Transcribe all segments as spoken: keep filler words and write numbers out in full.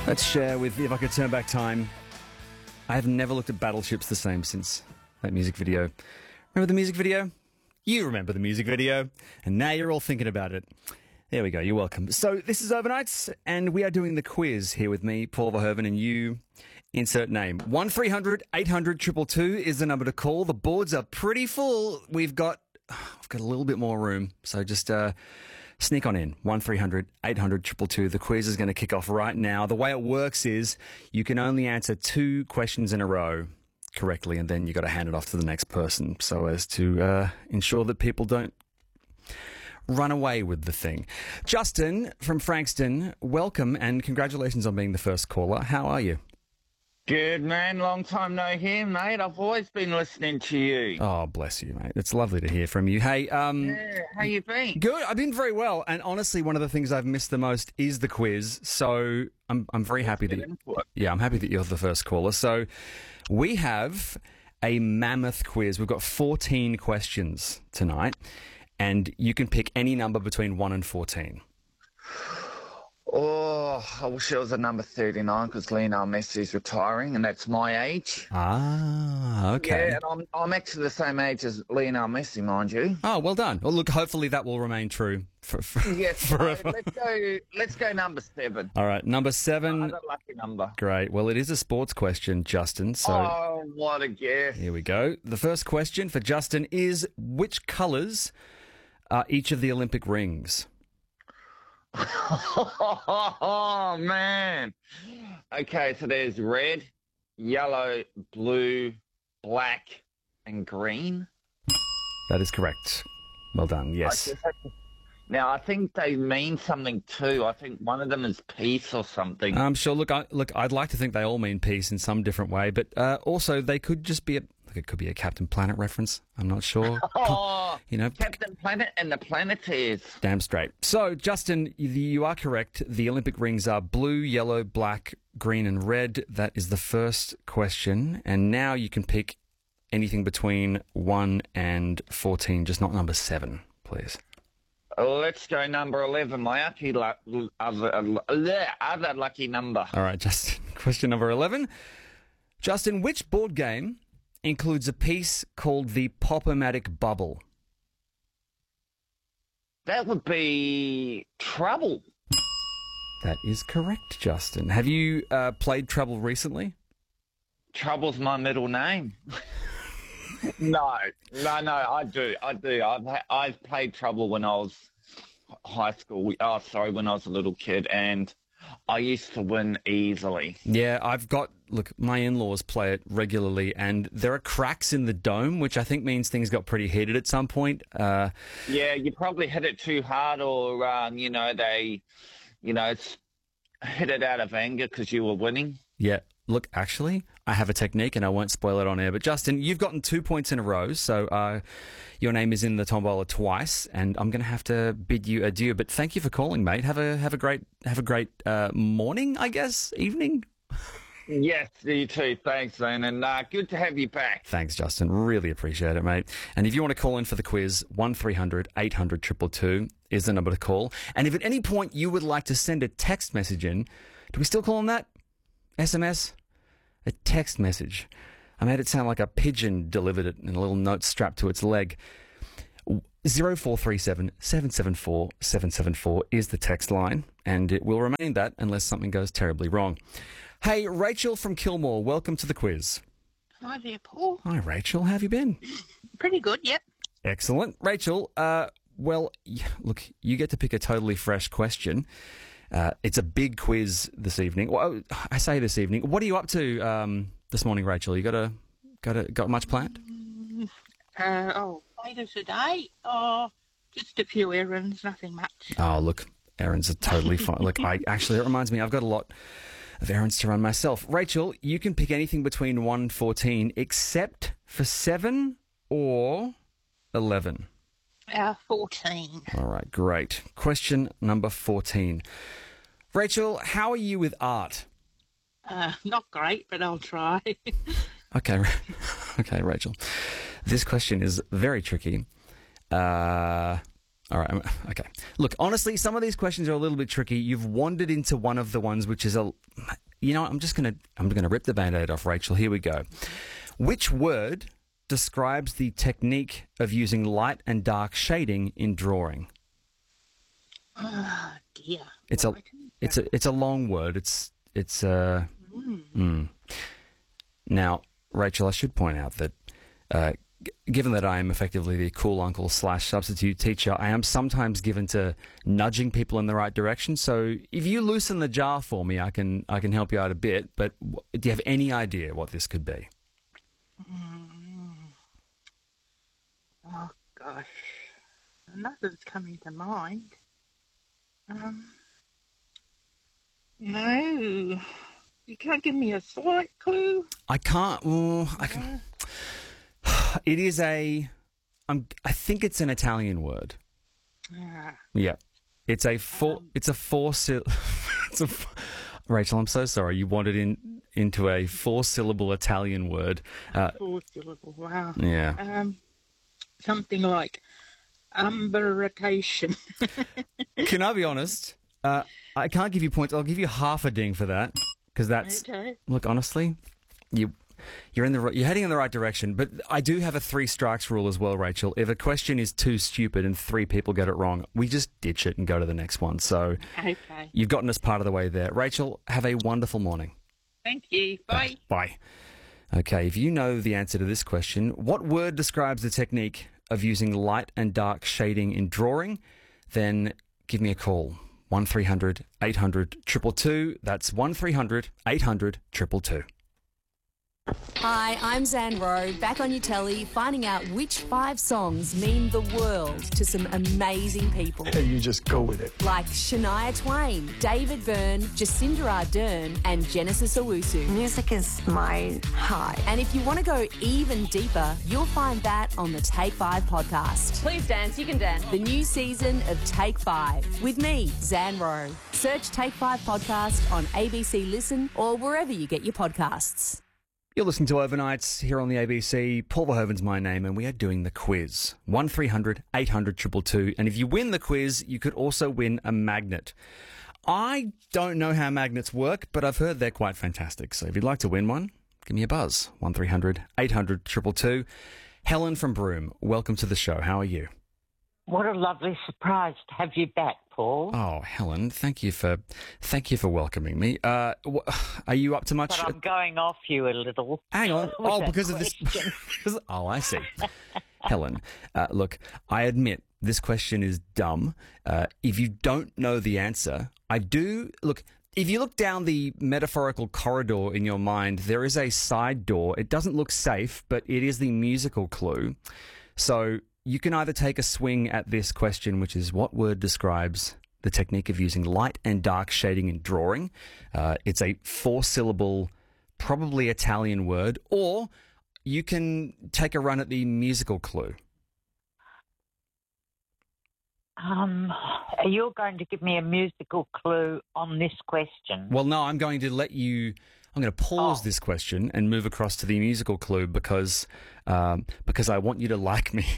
Let's share with If I Could Turn Back Time. I have never looked at battleships the same since that music video. Remember the music video? You remember the music video, and now you're all thinking about it. There we go, you're welcome. So this is Overnights, and we are doing the quiz here with me, Paul Verhoeven, and you. Insert name. one three hundred eight hundred two two two is the number to call. The boards are pretty full. We've got, we've got a little bit more room, so just uh, sneak on in. one three hundred eight hundred two two two. The quiz is going to kick off right now. The way it works is you can only answer two questions in a row correctly, and then you got to hand it off to the next person so as to uh, ensure that people don't run away with the thing. Justin from Frankston, welcome and congratulations on being the first caller. How are you? Good, man. Long time no hear, mate. I've always been listening to you. Oh, bless you, mate. It's lovely to hear from you. Hey, um... Yeah, how you been? Good. I've been very well. And honestly, one of the things I've missed the most is the quiz. So I'm I'm very happy that... Yeah, I'm happy that you're the first caller. So we have a mammoth quiz. We've got fourteen questions tonight. And you can pick any number between one and fourteen. Oh, I wish it was a number thirty-nine because Lionel Messi's retiring and that's my age. Ah, okay. Yeah, and I'm, I'm actually the same age as Lionel Messi, mind you. Oh, well done. Well, look, hopefully that will remain true for, for, yes, forever. So let's go, let's go number seven. All right, number seven. Another lucky number. Great. Well, it is a sports question, Justin. So oh, what a guess. Here we go. The first question for Justin is, which colours are each of the Olympic rings? Oh, man. Okay, so there's red, yellow, blue, black, and green. That is correct. Well done, yes. I now, I think they mean something too. I think one of them is peace or something. I'm sure. Look, I, look, I'd like to think they all mean peace in some different way, but uh, also they could just be a... Look, it could be a Captain Planet reference. I'm not sure. Oh, you know, Captain Planet and the Planeteers. Damn straight. So, Justin, you are correct. The Olympic rings are blue, yellow, black, green, and red. That is the first question. And now you can pick anything between one and fourteen, just not number seven, please. Let's go number eleven, my lucky lu- other, uh, other lucky number. All right, Justin. Question number eleven. Justin, which board game includes a piece called the Pop-O-Matic Bubble? That would be Trouble. That is correct, Justin. Have you uh, played Trouble recently? Trouble's my middle name. no, no, no, I do, I do. I've, I've played Trouble when I was high school. Oh, sorry, when I was a little kid, and I used to win easily. Yeah, I've got... Look, my in-laws play it regularly, and there are cracks in the dome, which I think means things got pretty heated at some point. Uh, yeah, you probably hit it too hard, or, um, you know, they, you know, it's hit it out of anger because you were winning. Yeah, look, actually, I have a technique, and I won't spoil it on air. But, Justin, you've gotten two points in a row, so uh, your name is in the tombola twice, and I'm going to have to bid you adieu. But thank you for calling, mate. Have a have a great have a great uh, morning, I guess, evening. Yes, you too. Thanks, man. And uh, good to have you back. Thanks, Justin. Really appreciate it, mate. And if you want to call in for the quiz, one three hundred eight hundred two two two is the number to call. And if at any point you would like to send a text message in, do we still call them that? S M S? A text message. I made it sound like a pigeon delivered it in a little note strapped to its leg. zero four three seven seven seven four seven seven four is the text line, and it will remain that unless something goes terribly wrong. Hey, Rachel from Kilmore, welcome to the quiz. Hi there, Paul. Hi, Rachel. How have you been? Pretty good, yep. Excellent. Rachel, uh, well, look, you get to pick a totally fresh question. Uh, it's a big quiz this evening. Well, I say this evening. What are you up to um, this morning, Rachel? You got a, got a, got much planned? Uh, oh, later today, oh, just a few errands, nothing much. Oh, look, errands are totally fine. Look, I actually, it reminds me, I've got a lot of errands to run myself. Rachel, you can pick anything between one and fourteen except for seven or eleven. Uh, fourteen. All right, great. Question number fourteen. Rachel, how are you with art? Uh, not great, but I'll try. Okay, okay, Rachel. This question is very tricky. Uh, All right. I'm- Okay. Look, honestly, some of these questions are a little bit tricky. You've wandered into one of the ones which is a, you know, I'm just gonna, I'm gonna rip the Band-Aid off, Rachel. Here we go. Which word describes the technique of using light and dark shading in drawing? Oh, dear. It's a, Right. it's a, it's a long word. It's, it's uh, Mm. mm. Now, Rachel, I should point out that, uh, g- given that I am effectively the cool uncle slash substitute teacher, I am sometimes given to nudging people in the right direction. So if you loosen the jar for me, I can, I can help you out a bit. But w- do you have any idea what this could be? Mm. Oh, gosh. Nothing's coming to mind. Um, no. You can't give me a slight clue? I can't. Well, I can. It is a. I'm. I think it's an Italian word. Ah, Yeah, it's a four. Um, it's a four. Syll- it's a. f- Rachel, I'm so sorry. You wanted in into a four-syllable Italian word. Uh, four syllable. Wow. yeah. Um, something like umbrication. Can I be honest? Uh, I can't give you points. I'll give you half a ding for that because that's. Okay. Look, honestly, you. You're in the ri- you're heading in the right direction, but I do have a three strikes rule as well, Rachel. If a question is too stupid and three people get it wrong, we just ditch it and go to the next one. So Okay. you've gotten us part of the way there. Rachel, have a wonderful morning. Thank you. Bye. Bye. Okay, if you know the answer to this question, what word describes the technique of using light and dark shading in drawing? Then give me a call. one three hundred eight hundred two two two. That's one three hundred eight hundred two two two. Hi, I'm Zan Rowe, back on your telly, finding out which five songs mean the world to some amazing people. And you just go with it. Like Shania Twain, David Byrne, Jacinda Ardern, and Genesis Owusu. Music is my high. And if you want to go even deeper, you'll find that on the Take Five podcast. Please dance, you can dance. The new season of Take Five with me, Zan Rowe. Search Take Five podcast on A B C Listen or wherever you get your podcasts. You're listening to Overnights here on the A B C. Paul Verhoeven's my name, and we are doing the quiz. one three hundred eight hundred two two two. And if you win the quiz, you could also win a magnet. I don't know how magnets work, but I've heard they're quite fantastic. So if you'd like to win one, give me a buzz. one three hundred eight hundred two two two. Helen from Broome, welcome to the show. How are you? What a lovely surprise to have you back, Paul. Oh, Helen, thank you for thank you for welcoming me. Uh, wh- are you up to much? But I'm going off you a little. Hang on. with Oh, that because of this. question. Oh, I see. Helen, uh, look, I admit this question is dumb. Uh, if you don't know the answer, I do. Look, if you look down the metaphorical corridor in your mind, there is a side door. It doesn't look safe, but it is the musical clue. So you can either take a swing at this question, which is what word describes the technique of using light and dark shading in drawing. Uh, it's a four-syllable, probably Italian word, or you can take a run at the musical clue. Um, you're going to give me a musical clue on this question. Well, no, I'm going to let you. I'm going to pause Oh. this question and move across to the musical clue because um, because I want you to like me.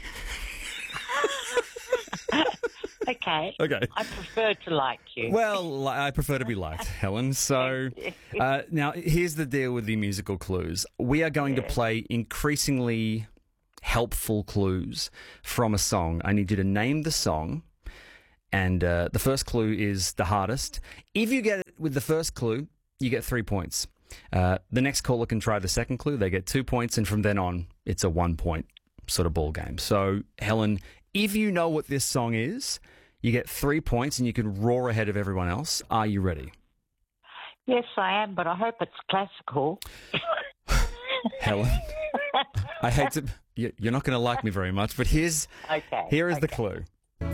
Okay. Okay. I prefer to like you. Well, li- I prefer to be liked, Helen. So uh, now here's the deal with the musical clues. We are going to play increasingly helpful clues from a song. I need you to name the song, and uh, the first clue is the hardest. If you get it with the first clue, you get three points. Uh, the next caller can try the second clue. They get two points, and from then on, it's a one-point sort of ball game. So, Helen, if you know what this song is, you get three points, and you can roar ahead of everyone else. Are you ready? Yes, I am, but I hope it's classical. Helen, I hate to... you- You're not going to like me very much, but here's Okay. here is the okay. clue.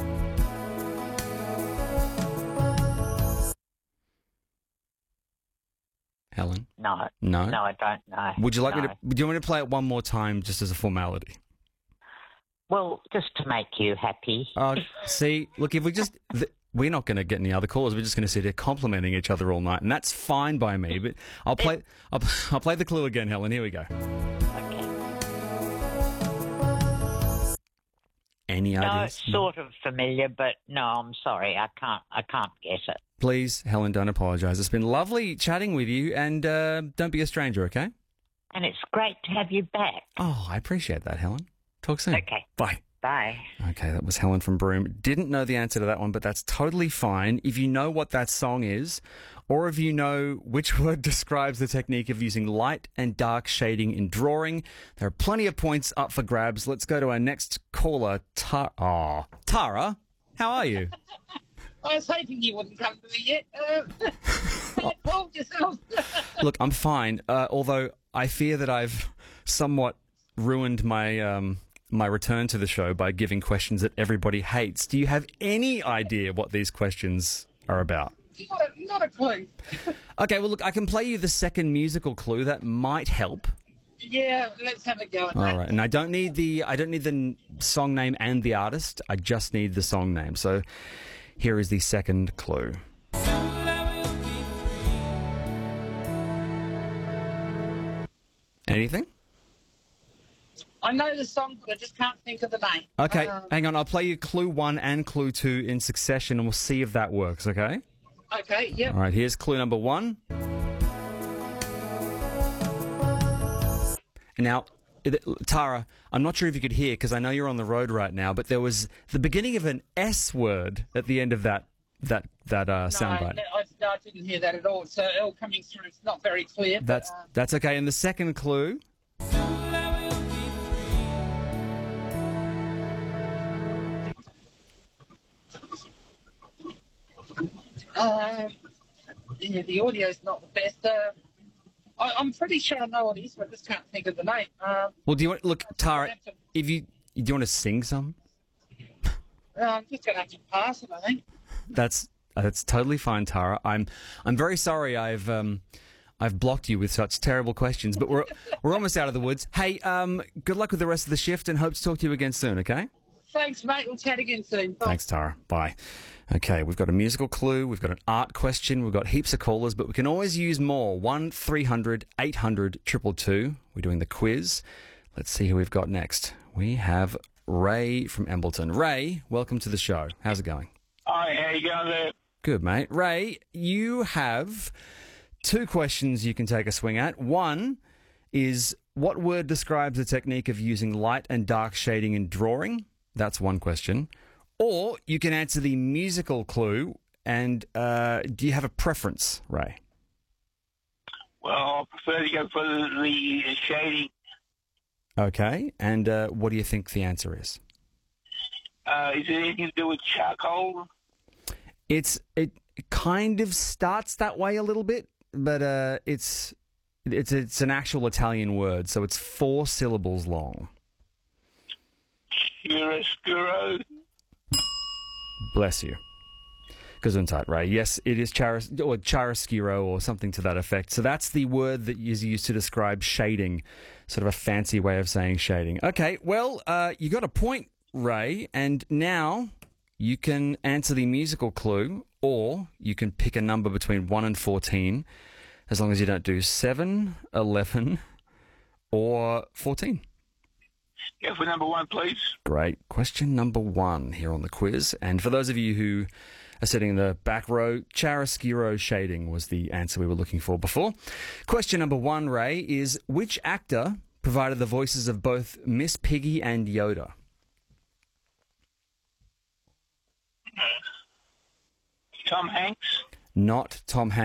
Helen? No. No? No, I don't know. Would you like me No. to... Do you want me to play it one more time just as a formality? Well, just to make you happy. Uh, see, look, if we just... Th- we're not going to get any other calls. We're just going to sit here complimenting each other all night, and that's fine by me, but I'll play... I'll, I'll play the clue again, Helen. Here we go. Okay. Any No, ideas? it's sort of familiar, but no, I'm sorry, I can't. I can't guess it. Please, Helen, don't apologise. It's been lovely chatting with you, and uh, don't be a stranger, okay? And it's great to have you back. Oh, I appreciate that, Helen. Talk soon. Okay. Bye. Bye. Okay, that was Helen from Broome. Didn't know the answer to that one, but that's totally fine. If you know what that song is, or if you know which word describes the technique of using light and dark shading in drawing, there are plenty of points up for grabs. Let's go to our next caller, Tara. Oh, Tara, how are you? I was hoping you wouldn't come to me yet. Uh, hold yourself. Look, I'm fine, uh, although I fear that I've somewhat ruined my... Um, my return to the show by giving questions that everybody hates. Do you have any idea what these questions are about? Not a, not a clue. Okay, well, look, I can play you the second musical clue. That might help. Yeah, let's have a go at All that. right, and I don't need the I don't need the n- song name and the artist. I just need the song name. So here is the second clue. Anything? I know the song, but I just can't think of the name. Okay, Um, hang on. I'll play you clue one and clue two in succession, and we'll see if that works, okay? okay, yep. All right, here's clue number one. Now, it- Tara, I'm not sure if you could hear, because I know you're on the road right now, but there was the beginning of an S word at the end of that that that uh, No, soundbite. no, I, no, I didn't hear that at all. So all coming through, it's not very clear. but, That's uh, that's okay. And the second clue. Um, yeah, the audio's not the best. Uh, I, I'm pretty sure I know what it is, but I just can't think of the name. Um, Well, do you want look, Tara? If you do you want to sing some? uh, I'm just going to have to pass it, I think. That's that's totally fine, Tara. I'm I'm very sorry. I've um I've blocked you with such terrible questions, but we're we're almost out of the woods. Hey, um, good luck with the rest of the shift, and hope to talk to you again soon. Okay. Thanks, mate. We'll chat again soon. Bye. Thanks, Tara. Bye. Okay, we've got a musical clue, we've got an art question, we've got heaps of callers, but we can always use more. one three hundred eight hundred two two two. We're doing the quiz. Let's see who we've got next. We have Ray from Embleton. Ray, welcome to the show. How's it going? Hi, how you going there? Good, mate. Ray, you have two questions you can take a swing at. One is, what word describes the technique of using light and dark shading in drawing? That's one question. Or you can answer the musical clue. And uh, do you have a preference, Ray? Well, I prefer to go for the, the shading. Okay. And uh, what do you think the answer is? Uh, is it anything to do with charcoal? It's it kind of starts that way a little bit, but uh, it's it's it's an actual Italian word, so it's four syllables long. Chiaroscuro? Bless you. Gesundheit, Ray. Yes, it is charis- or chiaroscuro or something to that effect. So that's the word that is used to describe shading, sort of a fancy way of saying shading. Okay, well, uh, you got a point, Ray, and now you can answer the musical clue, or you can pick a number between one and fourteen, as long as you don't do seven, eleven, or fourteen. Go for number one, please. Great. Question number one here on the quiz. And for those of you who are sitting in the back row, chiaroscuro shading was the answer we were looking for before. Question number one, Ray, is which actor provided the voices of both Miss Piggy and Yoda? Tom Hanks? Not Tom Hanks.